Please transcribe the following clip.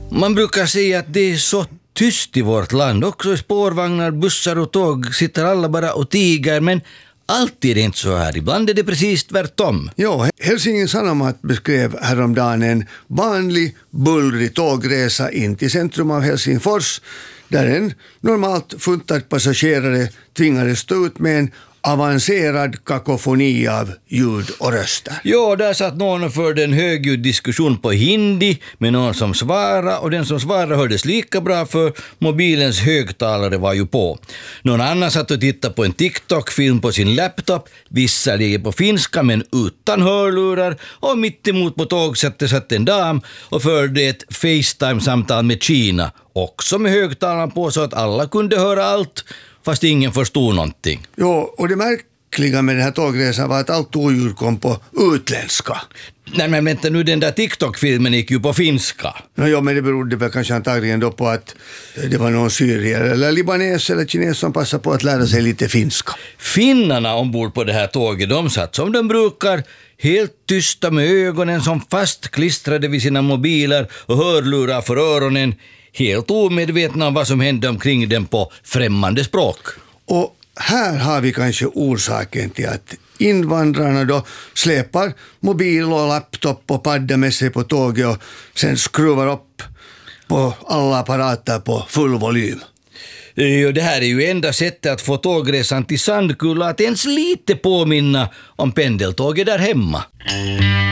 Man brukar säga att det är så tyst i vårt land. Också i spårvagnar, bussar och tåg sitter alla bara och tiger, men alltid är det inte så här. Ibland är det precis tvärtom. Jo, Helsingin Sanomat beskrev häromdagen en vanlig bullrig tågresa in till centrum av Helsingfors, där en normalt funtad passagerare tvingades stå ut med en avancerad kakofoni av ljud och röster. Jo, där satt någon och förde en högljudd diskussion på hindi med någon som svarade, och den som svarade hördes lika bra för mobilens högtalare var ju på. Någon annan satt och tittade på en TikTok-film på sin laptop, visserligen på finska men utan hörlurar, och mitt emot på tågsättet satt en dam och förde ett FaceTime-samtal med Kina, också med högtalarna på så att alla kunde höra allt, fast ingen förstod någonting. Jo, och det märkliga med den här tågresan var att allt oljud kom på utländska. Nej, men vänta nu, den där TikTok-filmen gick ju på finska. Ja, men det berodde väl kanske antagligen då på att det var någon syrier eller libanes eller kines som passade på att lära sig lite finska. Finnarna ombord på det här tåget, de satt som de brukar, helt tysta med ögonen som fastklistrade vid sina mobiler och hörlurar för öronen, helt omedvetna om vad som hände omkring dem på främmande språk. Och här har vi kanske orsaken till att invandrarna då släpar mobil och laptop och padda med sig på tåget och sen skruvar upp på alla apparater på full volym. Det här är ju enda sättet att få tågresan till Sandkulla att ens lite påminna om pendeltåget där hemma.